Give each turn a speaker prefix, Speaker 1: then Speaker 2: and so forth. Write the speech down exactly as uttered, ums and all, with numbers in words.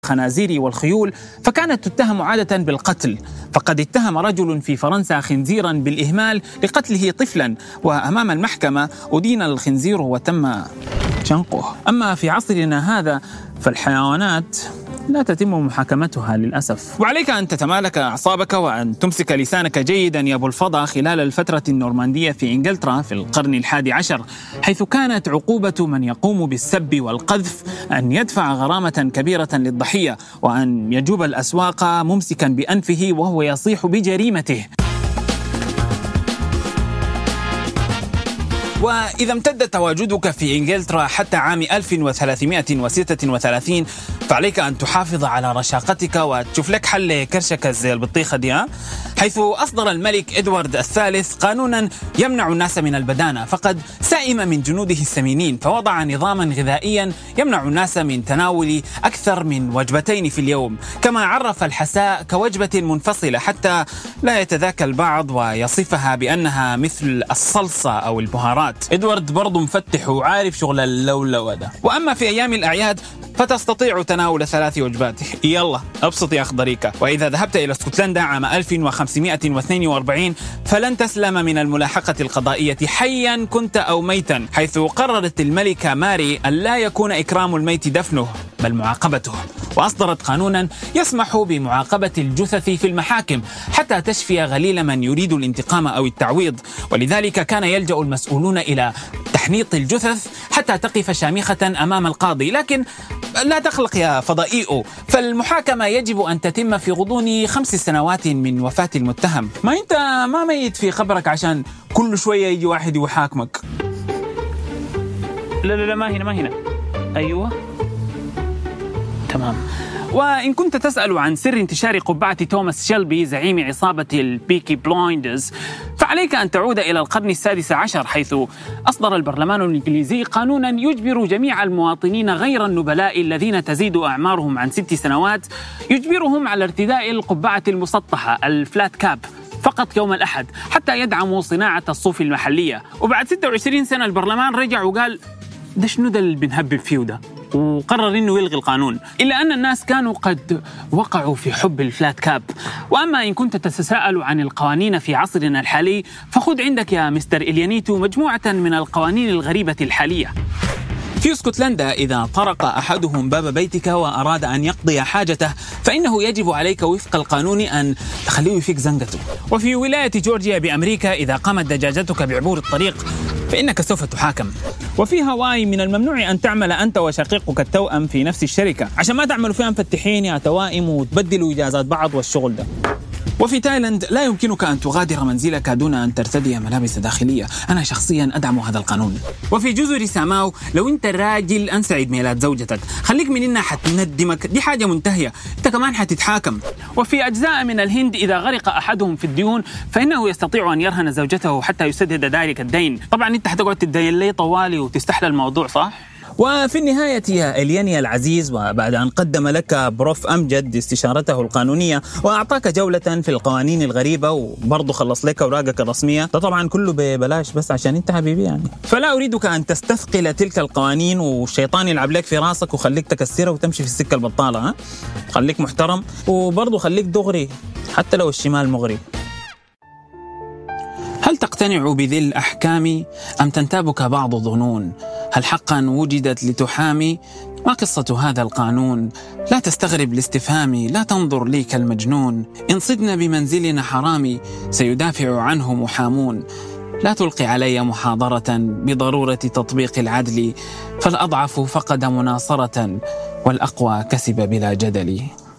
Speaker 1: الخنازير والخيول، فكانت تتهم عادة بالقتل. فقد اتهم رجل في فرنسا خنزيرا بالإهمال لقتله طفلا، وأمام المحكمة أدين الخنزير وتم شنقه. أما في عصرنا هذا فالحيوانات لا تتم محاكمتها للأسف. وعليك أن تتمالك أعصابك وأن تمسك لسانك جيدا يا أبو الفضا خلال الفترة النورماندية في إنجلترا في القرن الحادي عشر، حيث كانت عقوبة من يقوم بالسب والقذف أن يدفع غرامة كبيرة للضحية، وأن يجوب الأسواق ممسكا بأنفه وهو يصيح بجريمته. وإذا امتد تواجدك في إنجلترا حتى عام ألف وثلاثمائة وستة وثلاثين فعليك أن تحافظ على رشاقتك وتشوف لك حل كرشك زي البطيخة دي، حيث أصدر الملك إدوارد الثالث قانونا يمنع الناس من البدانة، فقد سئم من جنوده السمينين فوضع نظاما غذائيا يمنع الناس من تناول أكثر من وجبتين في اليوم، كما عرف الحساء كوجبة منفصلة حتى لا يتذاكى البعض ويصفها بأنها مثل الصلصة أو البهارات. إدوارد برضو مفتح وعارف شغل اللولو ده. وأما في أيام الأعياد فتستطيع تناول ثلاث وجبات. يلا أبسط يا أخضريكا. وإذا ذهبت إلى اسكتلندا عام ألف وخمسمائة واثنين وأربعين فلن تسلم من الملاحقة القضائية حيا كنت أو ميتا، حيث قررت الملكة ماري أن لا يكون إكرام الميت دفنه بل معاقبته، وأصدرت قانونا يسمح بمعاقبة الجثث في المحاكم حتى تشفي غليل من يريد الانتقام أو التعويض. ولذلك كان يلجأ المسؤولون إلى تحنيط الجثث حتى تقف شامخة أمام القاضي. لكن لا تقلق يا فضائيو، فالمحاكمة يجب أن تتم في غضون خمس سنوات من وفاة المتهم. ما أنت ما ميت في قبرك عشان كل شوية يجي واحد يحاكمك. لا لا لا ما هنا ما هنا. أيوة تمام. وإن كنت تسأل عن سر انتشار قبعة توماس شيلبي زعيم عصابة البيكي بلايندرز فعليك أن تعود إلى القرن السادس عشر، حيث أصدر البرلمان الإنجليزي قانونا يجبر جميع المواطنين غير النبلاء الذين تزيد أعمارهم عن ست سنوات يجبرهم على ارتداء القبعة المسطحة الفلات كاب فقط يوم الأحد حتى يدعموا صناعة الصوف المحلية. وبعد ستة وعشرين سنة البرلمان رجع وقال ده شنو ده اللي بنهبب فيه ده، وقرر إنه يلغي القانون، إلا أن الناس كانوا قد وقعوا في حب الفلات كاب. وأما إن كنت تتساءل عن القوانين في عصرنا الحالي فخذ عندك يا مستر إليانيتو مجموعة من القوانين الغريبة الحالية. في اسكتلندا إذا طرق أحدهم باب بيتك وأراد أن يقضي حاجته فإنه يجب عليك وفق القانون أن تخليه يفيك زنقته. وفي ولاية جورجيا بأمريكا إذا قامت دجاجتك بعبور الطريق فإنك سوف تحاكم. وفي هاواي من الممنوع أن تعمل أنت وشقيقك التوأم في نفس الشركة عشان ما تعملوا فيها مفتحين يا توائم وتبدلوا إجازات بعض والشغل ده. وفي تايلاند لا يمكنك أن تغادر منزلك دون أن ترتدي ملابس داخلية. أنا شخصيا أدعم هذا القانون. وفي جزر ساماو لو أنت راجل أنسى عيد ميلاد زوجتك خليك من إنها حتندمك، دي حاجة منتهية، أنت كمان حتتحاكم. وفي أجزاء من الهند إذا غرق أحدهم في الديون فإنه يستطيع أن يرهن زوجته حتى يسدد ذلك الدين. طبعا أنت حتقعد تدين لي طوالي وتستحلى الموضوع صح؟ وفي النهاية يا إلياني العزيز، وبعد أن قدم لك بروف أمجد استشارته القانونية وأعطاك جولة في القوانين الغريبة وبرضه خلص لك أوراقك الرسمية، ده طبعا كله ببلاش بس عشان أنت حبيبي يعني، فلا أريدك أن تستثقل تلك القوانين والشيطان يلعب لك في راسك وخليك تكسرها وتمشي في السكة البطالة. ها؟ خليك محترم وبرضه خليك دغري حتى لو الشمال مغري. هل تقتنع بذي الأحكام أم تنتابك بعض الظنون؟ هل حقا وجدت لتحامي؟ ما قصة هذا القانون؟ لا تستغرب لاستفهامي، لا تنظر لي كالمجنون. إن صدنا بمنزلنا حرامي سيدافع عنه محامون. لا تلقي علي محاضرة بضرورة تطبيق العدل، فالأضعف فقد مناصرة والأقوى كسب بلا جدل.